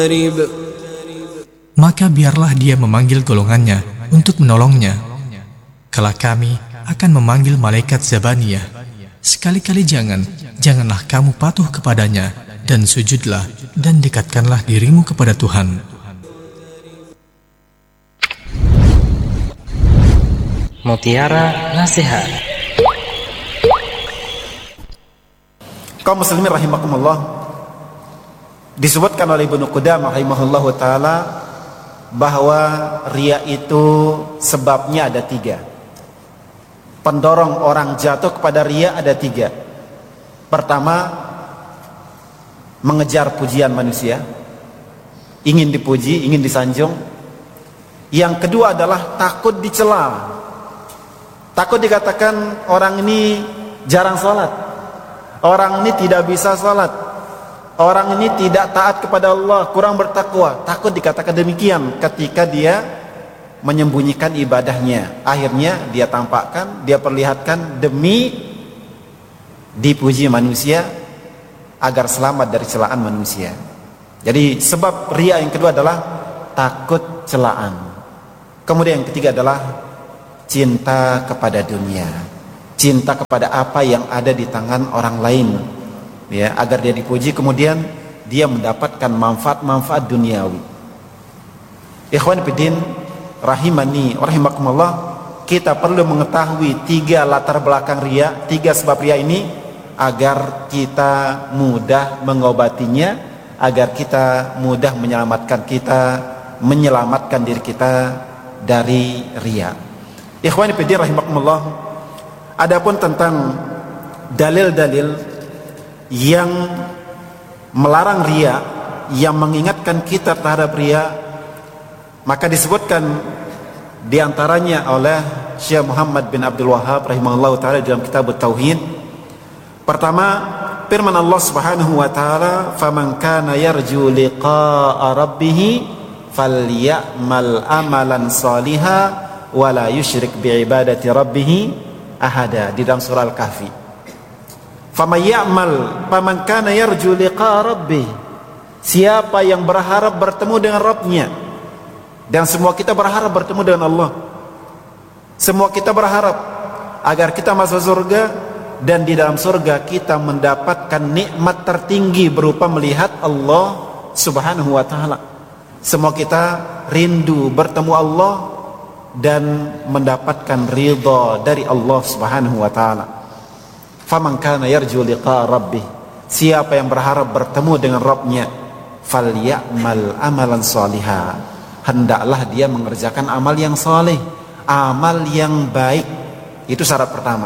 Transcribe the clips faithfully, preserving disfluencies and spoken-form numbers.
Maka biarlah dia memanggil golongannya untuk menolongnya. Kelak kami akan memanggil malaikat Zabaniyah. Sekali-kali jangan, janganlah kamu patuh kepadanya, dan sujudlah dan dekatkanlah dirimu kepada Tuhan. Mutiara Nasihat. Kaum muslimin rahimakumullah, disebutkan oleh Ibnu Qudamah rahimahullahu taala bahwa riya itu sebabnya ada tiga. Pendorong orang jatuh kepada riya ada tiga. Pertama, mengejar pujian manusia, ingin dipuji, ingin disanjung. Yang kedua adalah takut dicela, takut dikatakan orang ini jarang sholat, orang ini tidak bisa sholat, orang ini tidak taat kepada Allah, kurang bertakwa. Takut dikatakan demikian ketika dia menyembunyikan ibadahnya. Akhirnya dia tampakkan, dia perlihatkan demi dipuji manusia, agar selamat dari celaan manusia. Jadi sebab riya yang kedua adalah takut celaan. Kemudian yang ketiga adalah cinta kepada dunia, cinta kepada apa yang ada di tangan orang lain, ya, agar dia dipuji, kemudian dia mendapatkan manfaat-manfaat duniawi. Ikhwan fillah rahimani rahimakumullah, kita perlu mengetahui tiga latar belakang riya, tiga sebab riya ini, agar kita mudah mengobatinya, agar kita mudah menyelamatkan kita, menyelamatkan diri kita dari riya. Ikhwani fillah rahimakumullah, adapun tentang dalil-dalil yang melarang riya, yang mengingatkan kita terhadap riya, maka disebutkan diantaranya oleh Syekh Muhammad bin Abdul Wahhab rahimahullah taala dalam kitab Tauhid. Pertama, firman Allah Subhanahu wa taala, "Faman kana yarju liqa'a rabbih falyamal amalan shalihan wa la yusyrik bi ibadati rabbih ahada," di dalam surah Al-Kahfi. Faman ya'mal faman kana yarju liqa'a rabbih, siapa yang berharap bertemu dengan Rabbnya. Dan semua kita berharap bertemu dengan Allah. Semua kita berharap agar kita masuk surga, dan di dalam surga kita mendapatkan nikmat tertinggi berupa melihat Allah Subhanahu wa taala. Semua kita rindu bertemu Allah dan mendapatkan ridha dari Allah Subhanahu wa taala. Faman kana yarju liqa'a rabbih, siapa yang berharap bertemu dengan Rabbnya, falyamal amalan shalihan, hendaklah dia mengerjakan amal yang saleh, amal yang baik. Itu syarat pertama.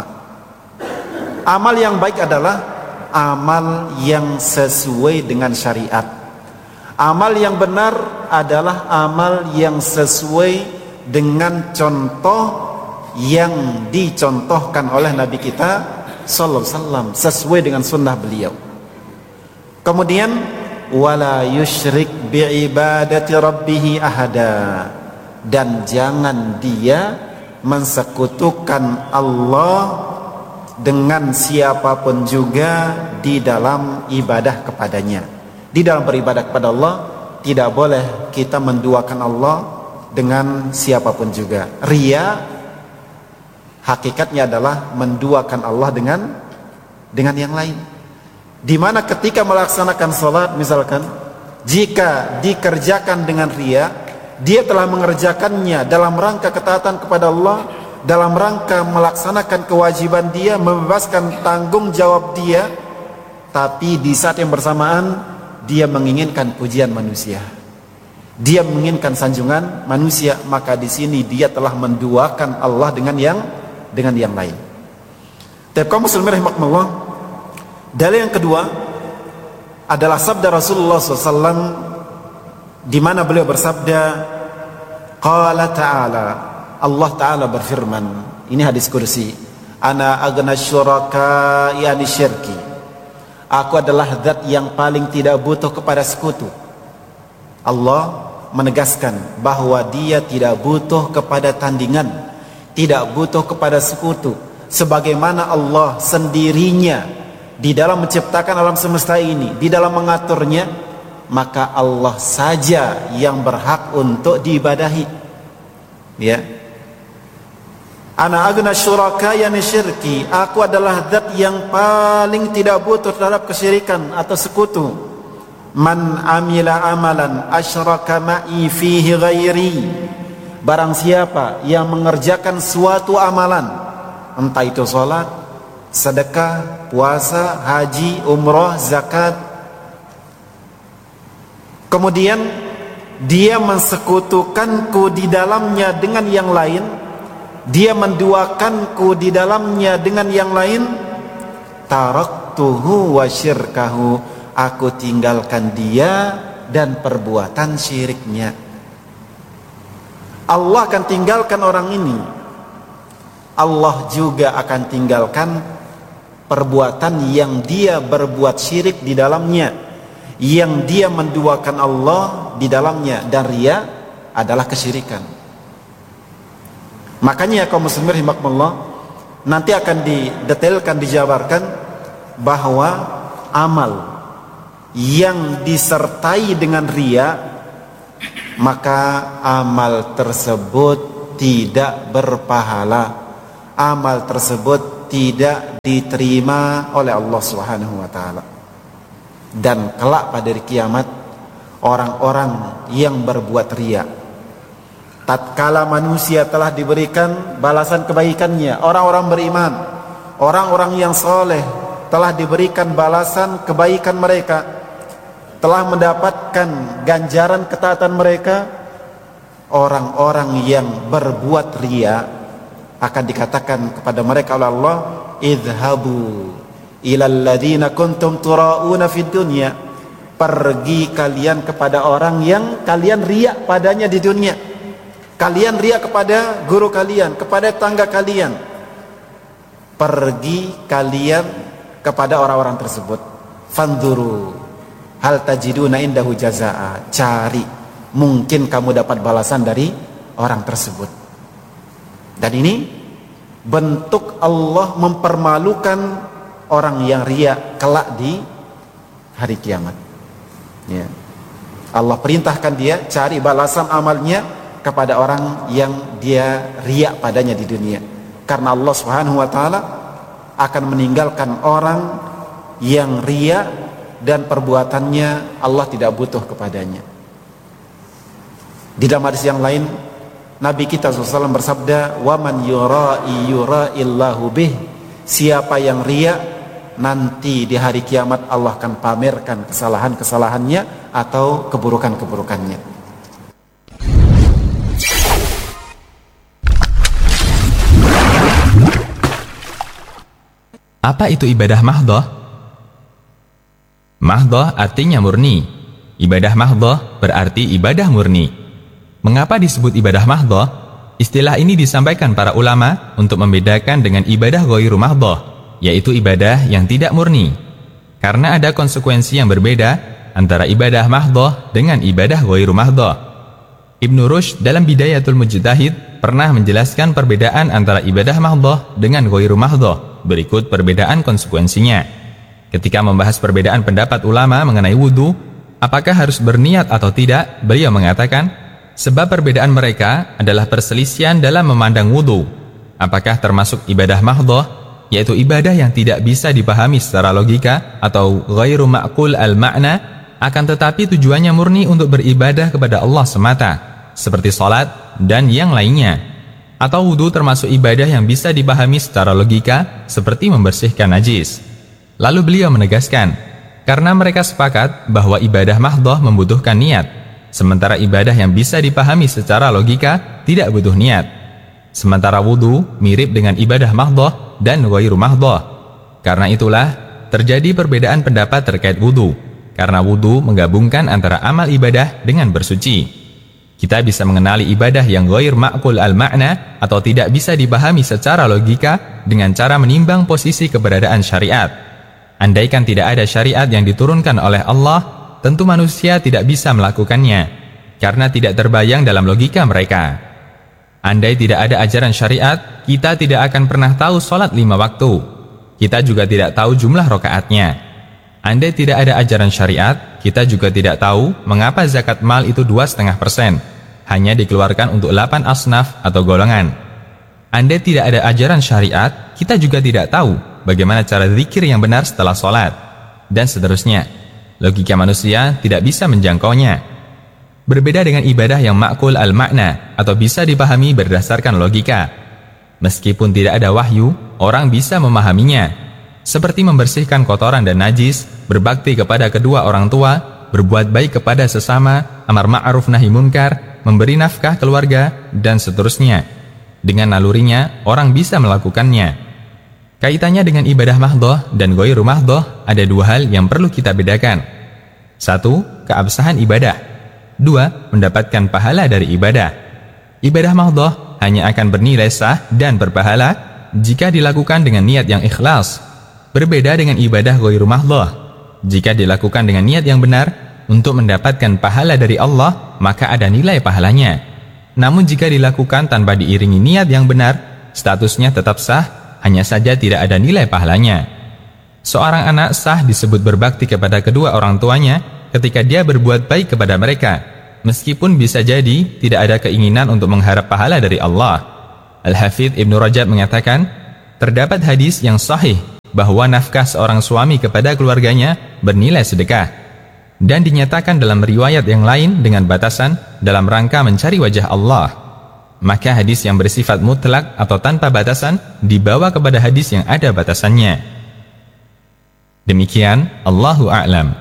Amal yang baik adalah amal yang sesuai dengan syariat. Amal yang benar adalah amal yang sesuai dengan contoh yang dicontohkan oleh Nabi kita sallallahu alaihi wasallam, sesuai dengan sunnah beliau. Kemudian wala yusyrik bi'ibadati rabbih ahada, dan jangan dia mensekutukan Allah dengan siapapun juga di dalam ibadah kepadanya. Di dalam beribadah kepada Allah tidak boleh kita menduakan Allah dengan siapapun juga. Riya hakikatnya adalah menduakan Allah dengan dengan yang lain. Di mana ketika melaksanakan salat misalkan, jika dikerjakan dengan riya, dia telah mengerjakannya dalam rangka ketaatan kepada Allah, dalam rangka melaksanakan kewajiban dia, membebaskan tanggung jawab dia, tapi di saat yang bersamaan dia menginginkan pujian manusia, dia menginginkan sanjungan manusia, maka di sini dia telah menduakan Allah dengan yang dengan yang lain. Tapi kaum muslimin rahimakumullah, dalil yang kedua adalah sabda Rasulullah shallallahu alaihi wasallam, di mana beliau bersabda, qala ta'ala, Allah Ta'ala berfirman, ini hadis kursi, ana agna syuraka yani syirki, aku adalah zat yang paling tidak butuh kepada sekutu. Allah menegaskan bahwa dia tidak butuh kepada tandingan, tidak butuh kepada sekutu, sebagaimana Allah sendirinya di dalam menciptakan alam semesta ini, di dalam mengaturnya, maka Allah saja yang berhak untuk diibadahi. Ya. Ana agna syuraka yani syirki, aku adalah zat yang paling tidak butuh terhadap kesyirikan atau sekutu. Man amila amalan asyraka ma'i fihi ghairi, barang siapa yang mengerjakan suatu amalan, entah itu salat, sedekah, puasa, haji, umrah, zakat, kemudian dia mensekutukanku di dalamnya dengan yang lain, dia menduakanku di dalamnya dengan yang lain, taraktuhu wa syirkahu, aku tinggalkan dia dan perbuatan syiriknya. Allah akan tinggalkan orang ini, Allah juga akan tinggalkan perbuatan yang dia berbuat syirik di dalamnya, yang dia menduakan Allah di dalamnya, dan riya adalah kesyirikan. Makanya kaum muslimin rahimakumullah, nanti akan didetailkan, dijabarkan bahwa amal yang disertai dengan riya, maka amal tersebut tidak berpahala, amal tersebut tidak diterima oleh Allah Subhanahu wa taala. Dan kelak pada hari kiamat, orang-orang yang berbuat riya, tatkala manusia telah diberikan balasan kebaikannya, orang-orang beriman, orang-orang yang soleh telah diberikan balasan kebaikan mereka, telah mendapatkan ganjaran ketaatan mereka, orang-orang yang berbuat riya akan dikatakan kepada mereka oleh Allah, idhabu ilal ladzina kuntum turauna fid dunya, pergi kalian kepada orang yang kalian riya padanya di dunia. Kalian riak kepada guru kalian, kepada tangga kalian. Pergi kalian kepada orang-orang tersebut. Fanduru hal tajiduna indahu jazaa, cari, mungkin kamu dapat balasan dari orang tersebut. Dan ini bentuk Allah mempermalukan orang yang riak kelak di hari kiamat. Ya. Allah perintahkan dia cari balasan amalnya kepada orang yang dia riak padanya di dunia, karena Allah Subhanahu wa taala akan meninggalkan orang yang riak dan perbuatannya Allah tidak butuh kepadanya. Di dalam hadis yang lain, Nabi kita shallallahu alaihi wasallam bersabda, wa man yura'i yura'illahu bih, siapa yang riak, nanti di hari kiamat Allah akan pamerkan kesalahan-kesalahannya atau keburukan-keburukannya. Apa itu ibadah mahdhah? Mahdhah artinya murni. Ibadah mahdhah berarti ibadah murni. Mengapa disebut ibadah mahdhah? Istilah ini disampaikan para ulama untuk membedakan dengan ibadah ghairu mahdhah, yaitu ibadah yang tidak murni. Karena ada konsekuensi yang berbeda antara ibadah mahdhah dengan ibadah ghairu mahdhah. Ibnu Rushd dalam Bidayatul Mujtahid pernah menjelaskan perbedaan antara ibadah mahdhah dengan ghairu mahdhah. Berikut perbedaan konsekuensinya. Ketika membahas perbedaan pendapat ulama mengenai wudu, apakah harus berniat atau tidak, beliau mengatakan, sebab perbedaan mereka adalah perselisihan dalam memandang wudu. Apakah termasuk ibadah mahdhah, yaitu ibadah yang tidak bisa dipahami secara logika, atau ghairu ma'qul al-ma'na, akan tetapi tujuannya murni untuk beribadah kepada Allah semata, seperti salat dan yang lainnya. Atau wudu termasuk ibadah yang bisa dipahami secara logika, seperti membersihkan najis. Lalu beliau menegaskan, karena mereka sepakat bahwa ibadah mahdhah membutuhkan niat, sementara ibadah yang bisa dipahami secara logika tidak butuh niat. Sementara wudu mirip dengan ibadah mahdhah dan ghairu mahdhah. Karena itulah terjadi perbedaan pendapat terkait wudu, karena wudu menggabungkan antara amal ibadah dengan bersuci. Kita bisa mengenali ibadah yang ghair ma'qul al-ma'na atau tidak bisa dipahami secara logika dengan cara menimbang posisi keberadaan syariat. Andaikan tidak ada syariat yang diturunkan oleh Allah, tentu manusia tidak bisa melakukannya, karena tidak terbayang dalam logika mereka. Andai tidak ada ajaran syariat, kita tidak akan pernah tahu sholat lima waktu. Kita juga tidak tahu jumlah rakaatnya. Andai tidak ada ajaran syariat, kita juga tidak tahu mengapa zakat mal itu dua koma lima persen, hanya dikeluarkan untuk delapan asnaf atau golongan. Andai tidak ada ajaran syariat, kita juga tidak tahu bagaimana cara zikir yang benar setelah sholat, dan seterusnya. Logika manusia tidak bisa menjangkaunya. Berbeda dengan ibadah yang ma'kul al-makna atau bisa dipahami berdasarkan logika. Meskipun tidak ada wahyu, orang bisa memahaminya. Seperti membersihkan kotoran dan najis, berbakti kepada kedua orang tua, berbuat baik kepada sesama, amar ma'ruf nahi munkar, memberi nafkah keluarga, dan seterusnya. Dengan nalurinya, orang bisa melakukannya. Kaitannya dengan ibadah mahdhah dan ghairu mahdhah ada dua hal yang perlu kita bedakan. Satu, keabsahan ibadah. Dua, mendapatkan pahala dari ibadah. Ibadah mahdhah hanya akan bernilai sah dan berpahala jika dilakukan dengan niat yang ikhlas. Berbeda dengan ibadah ghairu mahdhah. Jika dilakukan dengan niat yang benar untuk mendapatkan pahala dari Allah, maka ada nilai pahalanya. Namun jika dilakukan tanpa diiringi niat yang benar, statusnya tetap sah, hanya saja tidak ada nilai pahalanya. Seorang anak sah disebut berbakti kepada kedua orang tuanya ketika dia berbuat baik kepada mereka, meskipun bisa jadi tidak ada keinginan untuk mengharap pahala dari Allah. Al-Hafidh Ibnu Rajab mengatakan, terdapat hadis yang sahih bahwa nafkah seorang suami kepada keluarganya bernilai sedekah. Dan dinyatakan dalam riwayat yang lain dengan batasan dalam rangka mencari wajah Allah. Maka hadis yang bersifat mutlak atau tanpa batasan dibawa kepada hadis yang ada batasannya. Demikian, Allahu a'lam.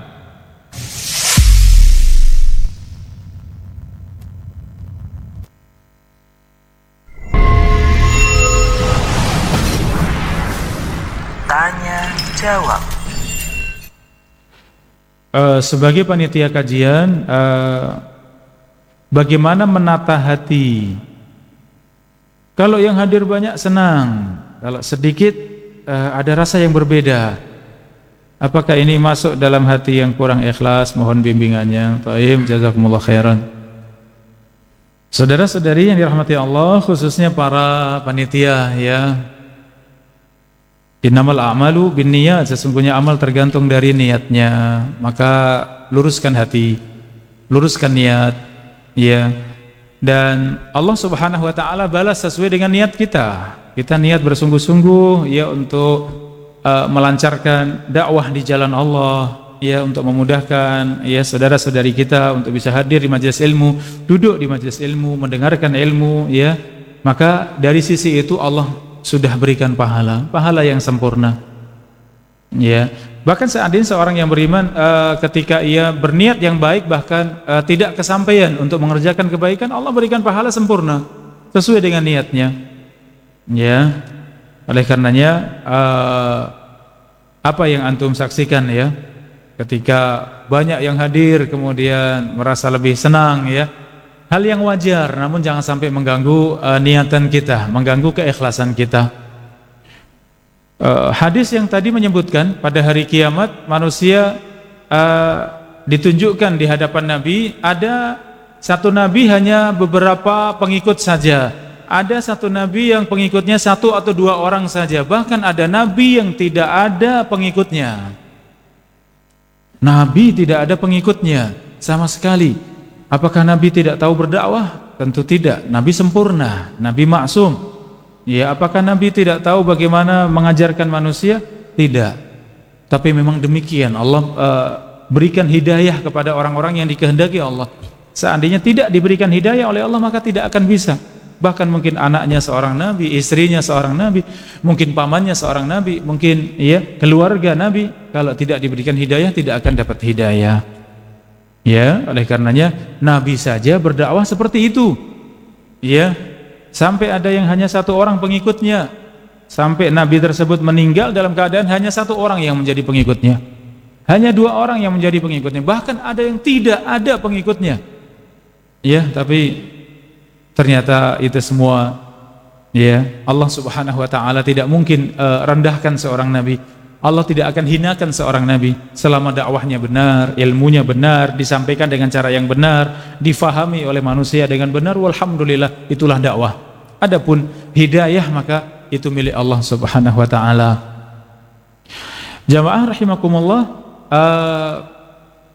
Tanya jawab. Uh, sebagai panitia kajian, uh, bagaimana menata hati? Kalau yang hadir banyak senang, kalau sedikit uh, ada rasa yang berbeda. Apakah ini masuk dalam hati yang kurang ikhlas? Mohon bimbingannya. Baik, jazakumullah khairan. Saudara-saudari yang dirahmati Allah, khususnya para panitia, ya. Innamal a'malu binniyat, sesungguhnya amal tergantung dari niatnya. Maka luruskan hati, luruskan niat, ya. Dan Allah Subhanahu wa taala balas sesuai dengan niat kita. Kita niat bersungguh-sungguh ya untuk uh, melancarkan dakwah di jalan Allah, ya, untuk memudahkan ya saudara-saudari kita untuk bisa hadir di majelis ilmu, duduk di majelis ilmu, mendengarkan ilmu, ya. Maka dari sisi itu Allah sudah berikan pahala, pahala yang sempurna. Ya, bahkan seandainya seorang yang beriman uh, ketika ia berniat yang baik bahkan uh, tidak kesampaian untuk mengerjakan kebaikan, Allah berikan pahala sempurna sesuai dengan niatnya. Ya, oleh karenanya uh, apa yang antum saksikan ya, ketika banyak yang hadir kemudian merasa lebih senang ya. Hal yang wajar, namun jangan sampai mengganggu uh, niatan kita, mengganggu keikhlasan kita. Uh, hadis yang tadi menyebutkan pada hari kiamat manusia uh, ditunjukkan di hadapan Nabi, ada satu Nabi hanya beberapa pengikut saja, ada satu Nabi yang pengikutnya satu atau dua orang saja, bahkan ada Nabi yang tidak ada pengikutnya. Nabi tidak ada pengikutnya sama sekali. Apakah Nabi tidak tahu berdakwah? Tentu tidak. Nabi sempurna, Nabi maksum. Ya, apakah Nabi tidak tahu bagaimana mengajarkan manusia? Tidak. Tapi memang demikian. Allah uh, berikan hidayah kepada orang-orang yang dikehendaki Allah. Seandainya tidak diberikan hidayah oleh Allah, maka tidak akan bisa. Bahkan mungkin anaknya seorang nabi, istrinya seorang nabi, mungkin pamannya seorang nabi, mungkin ya keluarga nabi, kalau tidak diberikan hidayah tidak akan dapat hidayah. Ya, oleh karenanya Nabi saja berdakwah seperti itu. Ya, sampai ada yang hanya satu orang pengikutnya, sampai Nabi tersebut meninggal dalam keadaan hanya satu orang yang menjadi pengikutnya, hanya dua orang yang menjadi pengikutnya, bahkan ada yang tidak ada pengikutnya. Ya, tapi ternyata itu semua, ya, Allah Subhanahu wa taala tidak mungkin uh, rendahkan seorang nabi. Allah tidak akan hinakan seorang nabi selama dakwahnya benar, ilmunya benar, disampaikan dengan cara yang benar, difahami oleh manusia dengan benar. Walhamdulillah, itulah dakwah. Adapun hidayah maka itu milik Allah Subhanahu wa taala. Jamaah rahimakumullah, uh,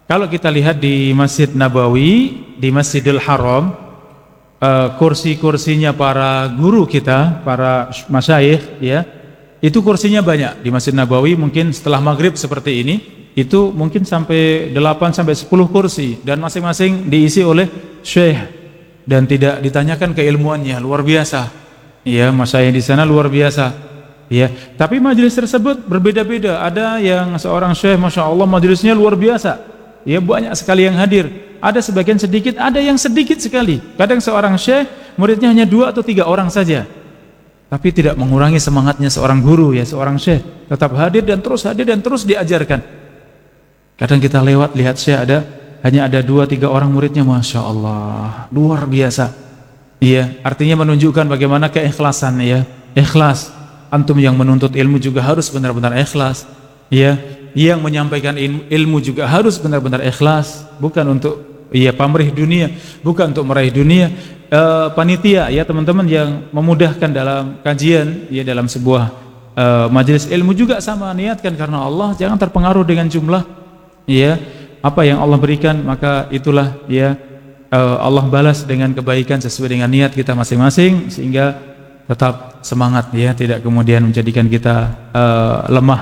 kalau kita lihat di Masjid Nabawi, di Masjidil Haram, uh, kursi-kursinya para guru kita, para masyayikh, ya, itu kursinya banyak. Di Masjid Nabawi mungkin setelah maghrib seperti ini, itu mungkin sampai delapan sampai sepuluh kursi, dan masing-masing diisi oleh syekh dan tidak ditanyakan keilmuannya, luar biasa. Ya, masyayikh di sana luar biasa. Ya, tapi majelis tersebut berbeda-beda. Ada yang seorang syekh, masya Allah, majelisnya luar biasa. Ya, banyak sekali yang hadir. Ada sebagian sedikit, ada yang sedikit sekali. Kadang seorang syekh muridnya hanya dua atau tiga orang saja. Tapi tidak mengurangi semangatnya seorang guru, ya, seorang syekh tetap hadir dan terus hadir dan terus diajarkan. Kadang kita lewat lihat syekh ada hanya ada dua tiga orang muridnya, masya Allah, luar biasa. Iya, artinya menunjukkan bagaimana keikhlasan, ya, ikhlas. Antum yang menuntut ilmu juga harus benar-benar ikhlas, ya. Yang menyampaikan ilmu juga harus benar-benar ikhlas, bukan untuk ya pamrih dunia, bukan untuk meraih dunia. E, panitia, ya, teman-teman yang memudahkan dalam kajian, ya, dalam sebuah e, majelis ilmu juga sama, niatkan karena Allah, jangan terpengaruh dengan jumlah, ya. Apa yang Allah berikan maka itulah, ya, e, Allah balas dengan kebaikan sesuai dengan niat kita masing-masing, sehingga tetap semangat, ya, tidak kemudian menjadikan kita uh, lemah